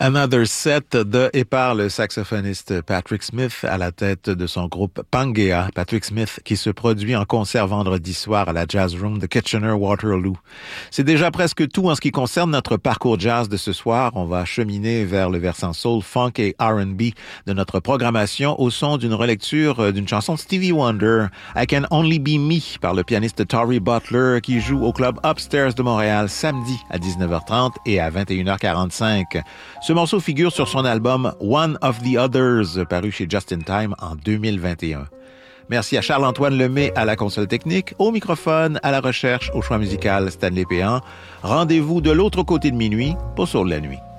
Another Set de et par le saxophoniste Patrick Smith à la tête de son groupe Pangea. Patrick Smith qui se produit en concert vendredi soir à la Jazz Room de Kitchener-Waterloo. C'est déjà presque tout en ce qui concerne notre parcours jazz de ce soir. On va cheminer vers le versant soul, funk et R&B de notre programmation au son d'une relecture d'une chanson de Stevie Wonder, I Can Only Be Me, par le pianiste Torrey Butler qui joue au club Upstairs de Montréal samedi à 19h30 et à 21h45. Ce morceau figure sur son album One of the Others, paru chez Just in Time en 2021. Merci à Charles-Antoine Lemay à la console technique, au microphone, à la recherche, au choix musical Stanley Péan. Rendez-vous de l'autre côté de minuit pour Sur la nuit.